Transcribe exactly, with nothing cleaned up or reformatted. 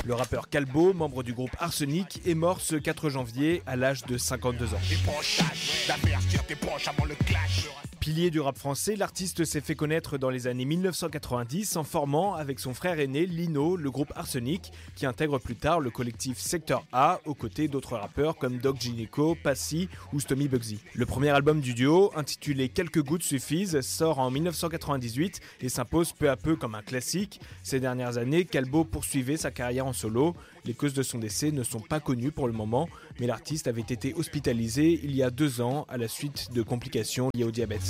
Le rappeur Calbo, membre du groupe Arsenic, est mort ce quatre janvier à l'âge de cinquante-deux ans. Pilier du rap français, l'artiste s'est fait connaître dans les années mille neuf cent quatre-vingt-dix en formant avec son frère aîné Lino le groupe Arsenic, qui intègre plus tard le collectif Secteur A aux côtés d'autres rappeurs comme Doc Gynéco, Passy ou Stomy Bugsy. Le premier album du duo, intitulé Quelques gouttes suffisent, sort en mille neuf cent quatre-vingt-dix-huit et s'impose peu à peu comme un classique. Ces dernières années, Calbo poursuivait sa carrière en solo. Les causes de son décès ne sont pas connues pour le moment, mais l'artiste avait été hospitalisé il y a deux ans à la suite de complications liées au diabète.